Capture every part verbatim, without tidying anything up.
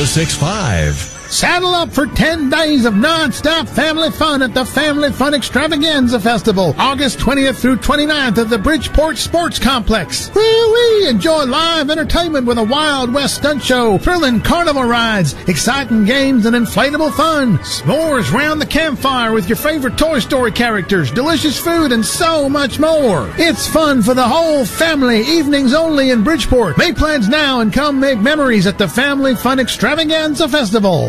six five. Saddle up for ten days of non-stop family fun at the Family Fun Extravaganza Festival, August twentieth through twenty-ninth at the Bridgeport Sports Complex. Woo-wee! Enjoy live entertainment with a Wild West stunt show, thrilling carnival rides, exciting games, and inflatable fun. S'mores round the campfire with your favorite Toy Story characters, delicious food, and so much more. It's fun for the whole family, evenings only in Bridgeport. Make plans now and come make memories at the Family Fun Extravaganza Festival.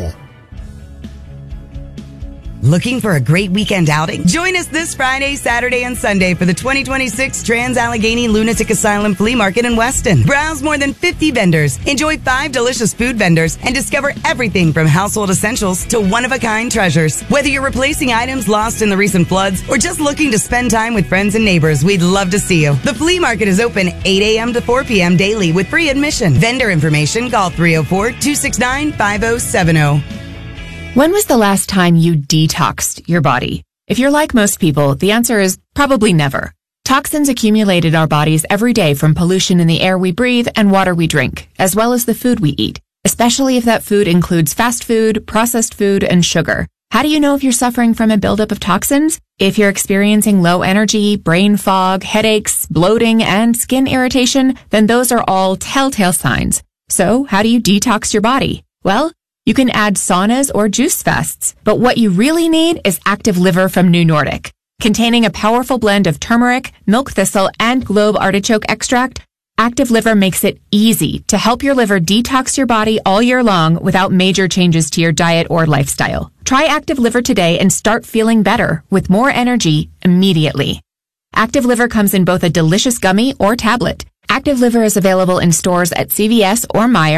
Looking for a great weekend outing? Join us this Friday, Saturday, and Sunday for the twenty twenty-six Trans-Allegheny Lunatic Asylum Flea Market in Weston. Browse more than fifty vendors, enjoy five delicious food vendors, and discover everything from household essentials to one-of-a-kind treasures. Whether you're replacing items lost in the recent floods or just looking to spend time with friends and neighbors, we'd love to see you. The flea market is open eight a.m. to four p.m. daily with free admission. Vendor information, call three oh four, two six nine, five oh seven oh. When was the last time you detoxed your body? If you're like most people, the answer is probably never. Toxins accumulate in our bodies every day from pollution in the air we breathe and water we drink, as well as the food we eat, especially if that food includes fast food, processed food, and sugar. How do you know if you're suffering from a buildup of toxins? If you're experiencing low energy, brain fog, headaches, bloating, and skin irritation, then those are all telltale signs. So, how do you detox your body? Well, you can add saunas or juice fasts, but what you really need is Active Liver from New Nordic. Containing a powerful blend of turmeric, milk thistle, and globe artichoke extract, Active Liver makes it easy to help your liver detox your body all year long without major changes to your diet or lifestyle. Try Active Liver today and start feeling better with more energy immediately. Active Liver comes in both a delicious gummy or tablet. Active Liver is available in stores at C V S or Meijer.